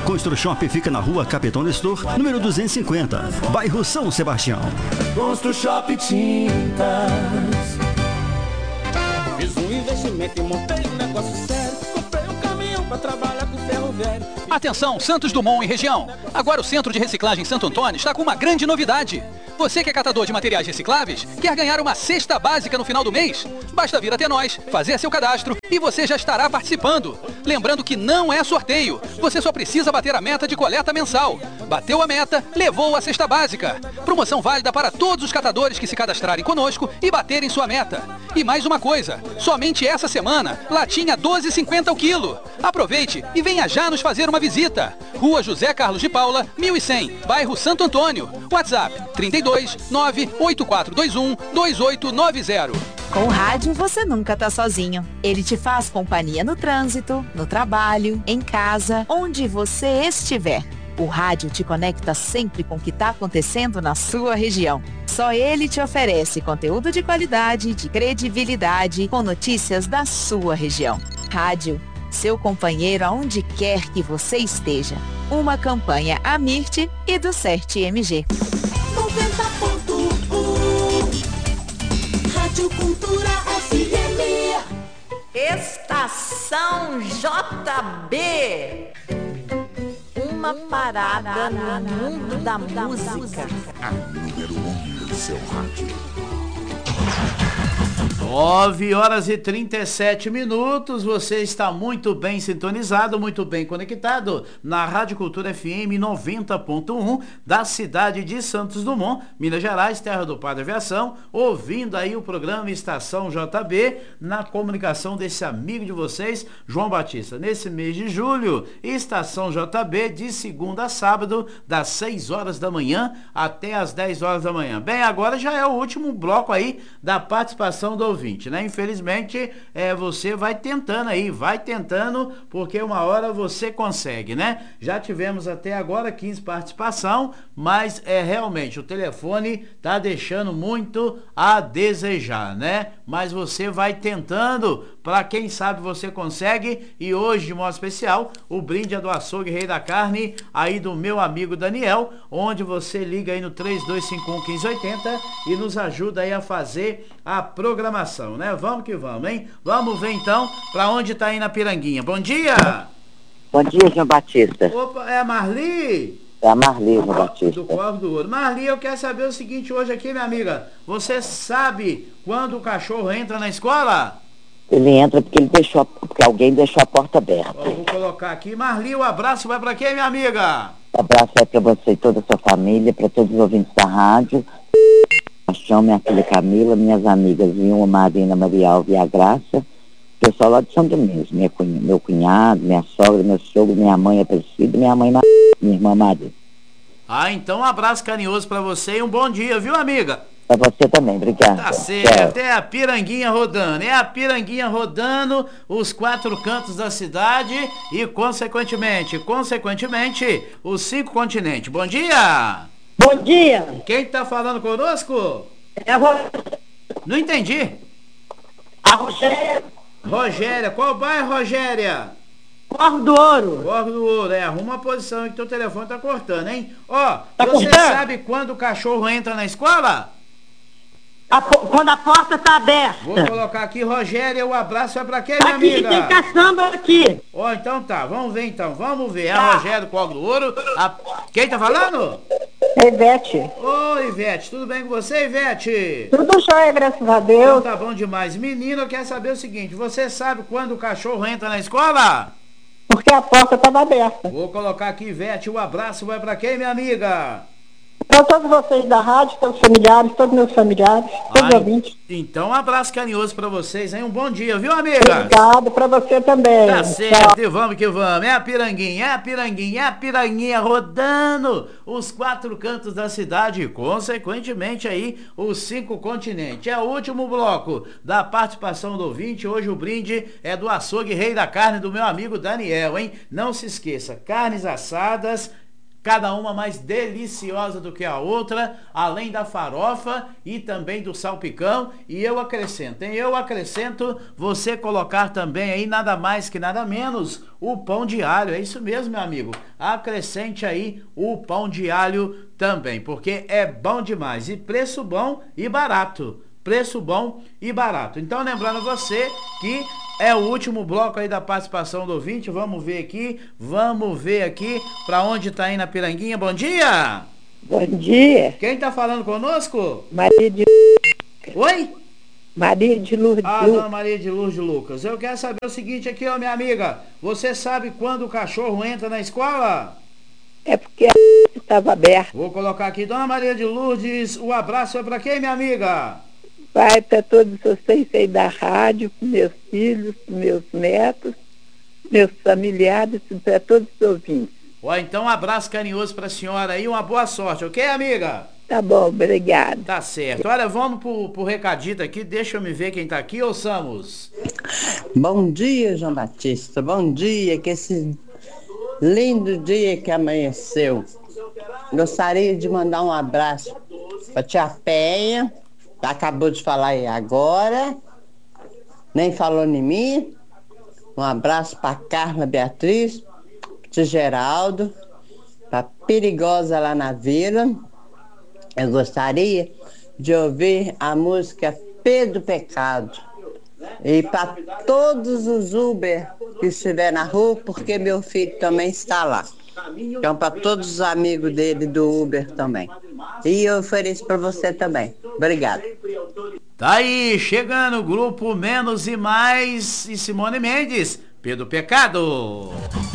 Construshop fica na rua Capitão Nestor, número 250, bairro São Sebastião. Construshop Tintas. Fiz um investimento e montei um negócio sério. Comprei um caminhão pra trabalhar com ferro velho. Atenção, Santos Dumont e região. Agora o Centro de Reciclagem Santo Antônio está com uma grande novidade. Você que é catador de materiais recicláveis, quer ganhar uma cesta básica no final do mês? Basta vir até nós, fazer seu cadastro e você já estará participando. Lembrando que não é sorteio, você só precisa bater a meta de coleta mensal. Bateu a meta, levou a cesta básica. Promoção válida para todos os catadores que se cadastrarem conosco e baterem sua meta. E mais uma coisa, somente essa semana, latinha 12,50 o quilo. Aproveite e venha já nos fazer uma visita. Rua José Carlos de Paula, 1100, bairro Santo Antônio. WhatsApp 32 98421 2890. Com o rádio você nunca tá sozinho. Ele te faz companhia no trânsito, no trabalho, em casa, onde você estiver. O rádio te conecta sempre com o que está acontecendo na sua região. Só ele te oferece conteúdo de qualidade, de credibilidade, com notícias da sua região. Rádio, seu companheiro aonde quer que você esteja. Uma campanha Amirte e do CERT-MG. 90.1 Rádio Cultura FM. Estação JB. Uma parada no mundo da música. A número 1 do seu rádio. 9h37, você está muito bem sintonizado, muito bem conectado na Rádio Cultura FM 90.1 da cidade de Santos Dumont, Minas Gerais, terra do Padre Aviação, ouvindo aí o programa Estação JB, na comunicação desse amigo de vocês, João Batista. Nesse mês de julho, Estação JB de segunda a sábado, das 6 horas da manhã até as 10 horas da manhã. Bem, agora já é o último bloco aí da participação do ouvinte, né? Infelizmente, você vai tentando, porque uma hora você consegue, né? Já tivemos até agora 15 participação, mas realmente o telefone tá deixando muito a desejar, né? Mas você vai tentando, para quem sabe você consegue. E hoje, de modo especial, o brinde é do Açougue Rei da Carne, aí do meu amigo Daniel, onde você liga aí no 3251-1580 e nos ajuda aí a fazer a programação, né? Vamos que vamos, hein? Vamos ver então para onde tá indo a Piranguinha. Bom dia! Bom dia, João Batista. Opa, é a Marli? É a Marli, João Batista. Do Corvo do Ouro. Marli, eu quero saber o seguinte hoje aqui, minha amiga. Você sabe quando o cachorro entra na escola? Ele entra porque alguém deixou a porta aberta. Vou colocar aqui. Marli, o abraço vai para quem, minha amiga? O abraço vai para você e toda a sua família, para todos os ouvintes da rádio. Paixão, minha filha Camila, minhas amigas Vilma, Marina, Maria Alva e a Graça. Pessoal lá de São Domingos, meu cunhado, minha sogra, meu sogro, minha mãe Aparecida, minha mãe minha irmã Maria. Então um abraço carinhoso para você e um bom dia, viu, amiga? Pra você também, obrigado. Tá certo, é a Piranguinha rodando, os 4 cantos da cidade e consequentemente, os 5 continentes. Bom dia! Bom dia! Quem tá falando conosco? É a Não entendi. A Rogéria. Rogéria, qual bairro, Rogéria? Corvo do Ouro. Corvo do Ouro, arruma a posição que teu telefone tá cortando, hein? Ó, tá você cortando? Sabe quando o cachorro entra na escola? Quando a porta tá aberta. Vou colocar aqui, Rogéria, o abraço é pra quem, minha amiga? Aqui tem caçamba aqui. Ó, então tá, vamos ver então, É a Rogéria do Corvo do Ouro. Quem tá falando? Ivete. Ô, Ivete, tudo bem com você, Ivete? Tudo jóia, graças a Deus. Então tá bom demais. Menino, eu quero saber o seguinte, você sabe quando o cachorro entra na escola? Porque a porta estava aberta. Vou colocar aqui, Ivete, o abraço vai pra quem, minha amiga? Para todos vocês da rádio, todos meus familiares, todos ouvintes. Então um abraço carinhoso pra vocês, hein? Um bom dia, viu, amiga? Obrigado, pra você também. Tá certo, e vamos que vamos. É a Piranguinha rodando os 4 cantos da cidade e, consequentemente, aí, os 5 continentes. É o último bloco da participação do ouvinte. Hoje o brinde é do Açougue Rei da Carne, do meu amigo Daniel, hein? Não se esqueça, carnes assadas, cada uma mais deliciosa do que a outra, além da farofa e também do salpicão. E eu acrescento você colocar também aí nada mais que nada menos o pão de alho. É isso mesmo, meu amigo. Acrescente aí o pão de alho também, porque é bom demais. E preço bom e barato. Preço bom e barato. Então, lembrando você que é o último bloco aí da participação do ouvinte. Vamos ver aqui para onde tá indo a Piranguinha. Bom dia! Bom dia! Quem tá falando conosco? Maria de... Oi? Maria de Lourdes. Dona Maria de Lourdes Lucas. Eu quero saber o seguinte aqui, ó, minha amiga. Você sabe quando o cachorro entra na escola? É porque a estava aberta. Vou colocar aqui, Dona Maria de Lourdes, o abraço é para quem, minha amiga? Vai para todos vocês aí da rádio, para meus filhos, para meus netos, meus familiares e para todos os ouvintes. Ó, então um abraço carinhoso para a senhora aí, uma boa sorte, ok, amiga? Tá bom, obrigado. Tá certo. Olha, vamos pro recadito aqui, deixa eu me ver quem tá aqui, ouçamos. Bom dia, João Batista, bom dia, que esse lindo dia que amanheceu. Gostaria de mandar um abraço para tia Penha, que acabou de falar aí agora, nem falou em mim. Um abraço para Carla Beatriz, de Geraldo, para Perigosa lá na vila. Eu gostaria de ouvir a música Pedro Pecado. E para todos os Uber que estiver na rua, porque meu filho também está lá. Então, para todos os amigos dele do Uber também. E eu ofereço para você também. Obrigado. Tá aí, chegando o grupo Menos e Mais e Simone Mendes, Pedro Pecado.